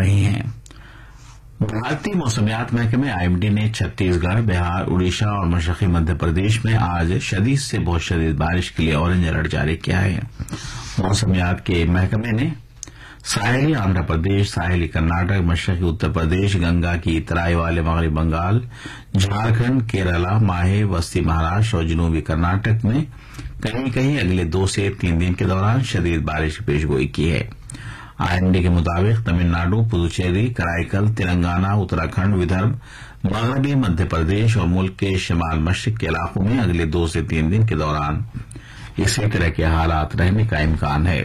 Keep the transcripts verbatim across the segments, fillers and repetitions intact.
रही हैं। भारतीय मौसमियात महकमे आई एम डी ने छत्तीसगढ़, बिहार, उड़ीसा और मशरकी मध्य प्रदेश में आज शदीद से बहुत शदीद बारिश के लिए ऑरेंज अलर्ट जारी किया है। मौसमियात के महकमे ने साहिली आंध्र प्रदेश, साहिली कर्नाटक, मशरकी उत्तर प्रदेश, गंगा की तराई वाले मगरबी बंगाल, झारखंड, केरला, माहे, वस्ती महाराष्ट्र और जनूबी कर्नाटक में कहीं कहीं अगले दो से तीन दिन के दौरान शदीद बारिश की पेशगोई की है। आई एम डी के मुताबिक तमिलनाडु, पुदुचेरी, कराईकल, तेलंगाना, उत्तराखंड, विदर्भ, मगरबी मध्य प्रदेश और मुल्क के शिमाल मशरक के इलाकों में अगले दो से तीन दिन के दौरान इसी तरह के हालात रहने का इम्कान है।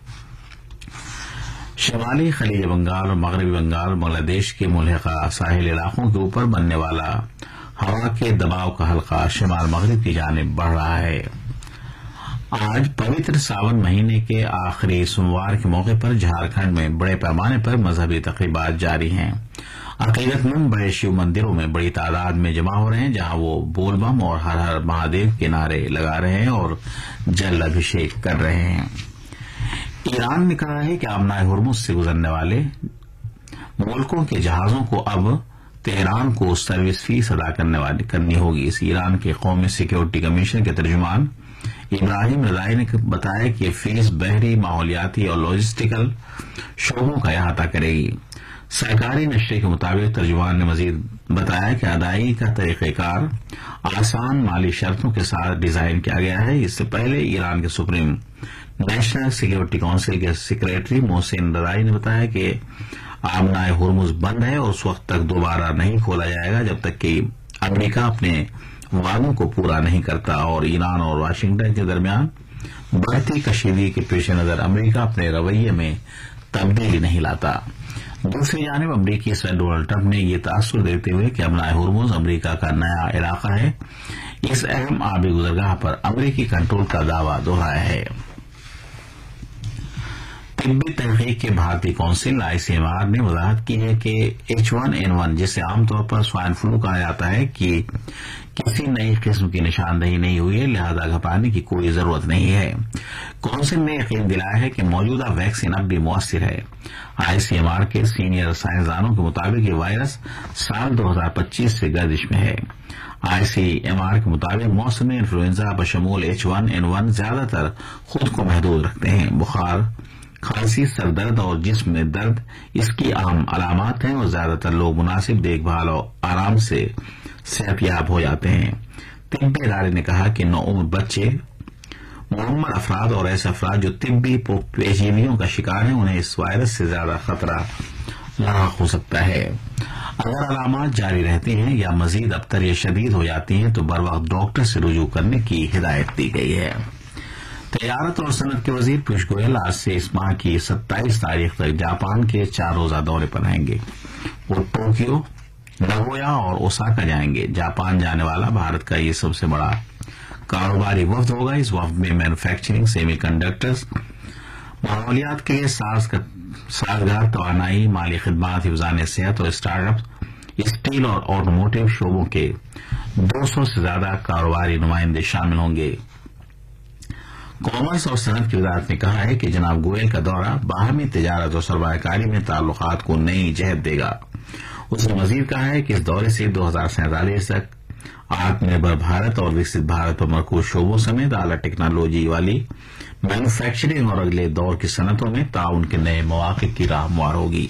शिमाली खलीज बंगाल और मगरबी बंगाल, बांग्लादेश के मुल्हिका साहिल इलाकों के ऊपर बनने वाला हवा के दबाव का हल्का शिमाल मगरब की जानिब बढ़ रहा है। आज पवित्र सावन महीने के आखिरी सोमवार के मौके पर झारखंड में बड़े पैमाने पर मजहबी तकरीबात जारी हैं। अकीदतमंद बड़े शिव मंदिरों में बड़ी तादाद में जमा हो रहे हैं, जहां वो बोलबम और हर हर महादेव के नारे लगा रहे हैं और जल अभिषेक कर रहे हैं। ईरान ने कहा है कि आमनाए हुर्मुज से गुजरने वाले मुल्कों के जहाजों को अब तेहरान को सर्विस फीस अदा करने वाली करनी होगी। इस ईरान के कौमी सिक्योरिटी कमीशन के तर्जुमान इब्राहिम रजाई ने बताया कि फीस बहरी, माहौलियाती और लॉजिस्टिकल शोबों का अहाता करेगी। सरकारी नशरे के मुताबिक तर्जुमान ने मजीद बताया कि अदायगी का तरीक़ेकार आसान माली शर्तों के साथ डिजाइन किया गया है। इससे पहले ईरान के सुप्रीम नेशनल सिक्योरिटी काउंसिल के सेक्रेटरी मोहसिन रजाई ने बताया कि आमनाए हुर्मुज बंद है और उस वक्त तक दोबारा नहीं खोला जाएगा जब तक कि अमरीका अपने वादों को पूरा नहीं करता और ईरान और वाशिंगटन के दरमियान बढ़ती कशीदगी के पेश नजर अमरीका अपने रवैये में तब्दीली नहीं लाता। दूसरी जानिब अमरीकी सदर डोनाल्ड ट्रंप ने यह तासुर देते हुए कि आमनाए हुर्मुज अमरीका का नया इलाका है, इस अहम आबी गुजरगाह पर अमरीकी कंट्रोल का दावा दोहराया है। तिब्बी तहकीक के भारतीय काउंसिल आई सी एम आर ने वजाहत की है कि एच वन एन वन, जिसे आमतौर पर स्वाइन फ्लू कहा जाता है, कि किसी नई किस्म की निशानदेही नहीं हुई है, लिहाजा घबराने की कोई जरूरत नहीं है। काउंसिल ने यकीन दिलाया है कि मौजूदा वैक्सीन अब भी मुअस्सिर है। आई सी एम आर के सीनियर साइंसदानों के मुताबिक ये वायरस साल दो हजार पच्चीस से गर्दिश में है। आई सी एम आर के मुताबिक मौसमी influenza बशमूल H one N one ज्यादातर खुद को महदूद रखते हैं। बुखार, खांसी, सरदर्द और जिस्म में दर्द इसकी आम अलामत हैं और ज्यादातर लोग मुनासिब देखभाल और आराम से सेहतयाब हो जाते हैं। तिब्बी इदारे ने कहा कि नौउम्र बच्चे, मुअम्मर अफराद और ऐसे अफराद जो तिब्बी पेचीदगियों का शिकार हैं, उन्हें इस वायरस से ज्यादा खतरा लाक हो सकता है। अगर अलामत जारी रहती हैं या मजीद अबतर या शदीद हो जाती हैं तो बर वक्त डॉक्टर से रुजू करने की हिदायत दी गई है। तजारत और सनत के वजीर पीयूष गोयल आज से इस माह की सत्ताईस तारीख तक जापान के चार रोजा दौरे पर रहेंगे। वो टोक्यो, नगोया और ओसाका जाएंगे। जापान जाने वाला भारत का ये सबसे बड़ा कारोबारी वफ्द होगा। इस वफ्द में मैन्युफैक्चरिंग, सेमीकंडक्टर्स, माहौलियात के लिए साजगार तवानाई, माली खिदमात, हिफाजत सेहत और स्टार्टअप, स्टील और ऑटोमोटिव शोबों के दो सौ से ज्यादा कारोबारी नुमाइंदे शामिल होंगे। कॉमर्स और सनत की वजारत ने कहा है कि जनाब गोयल का दौरा बाहमी तिजारत और सरमायाकारी में ताल्लुकात को नई जहत देगा। उसने मजीद कहा है कि इस दौरे से दो हजार सैंतालीस तक आत्मनिर्भर भारत और विकसित भारत पर मरकूज शोबों समेत आला टेक्नोलॉजी वाली मैन्युफैक्चरिंग और अगले दौर की सनतों में ताउन के नए मौके की राह हमवार होगी।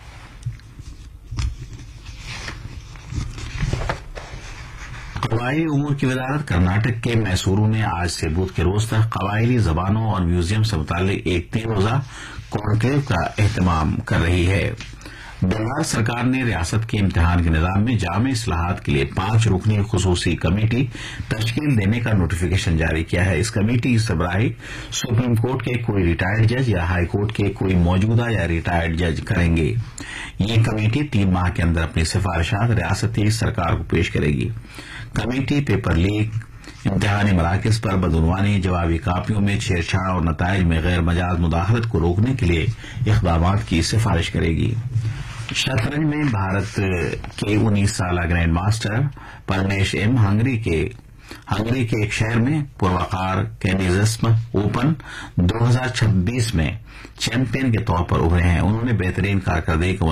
कबायली उमूर की वजारत कर्नाटक के मैसूरू में आज से बुध के रोज तक कबायली जबानों और म्यूजियम से मुताल्लिक एक तीन रोजा कॉन्क्लेव का एहतमाम कर रही है। बिहार सरकार ने रियासत के इम्तिहान के निजाम में जामे इस्लाहात के लिए पांच रुकनी खुसूसी कमेटी तश्कील देने का नोटिफिकेशन जारी किया है। इस कमेटी की सरबराही सुप्रीम कोर्ट के कोई रिटायर्ड जज या हाई कोर्ट के कोई मौजूदा या रिटायर्ड जज करेंगे। ये कमेटी तीन माह के अंदर अपनी सिफारिशात रियासती सरकार को पेश करेगी। कमेटी पेपर लीक, इम्तिहानी मराकज पर बदउनवानी, जवाबी कापियों में छेड़छाड़ और नताइज में गैर मजाज मुदाखलत को रोकने के लिए इक़दाम की सिफारिश करेगी। शतरंज में भारत के उन्नीस साल ग्रैंड मास्टर परनेश एम हंगरी के हंगरी के एक शहर में पुरवकार कैनिज्म ओपन दो हजार छब्बीस में चैंपियन के तौर पर उभरे हैं। उन्होंने बेहतरीन कारकर्दगी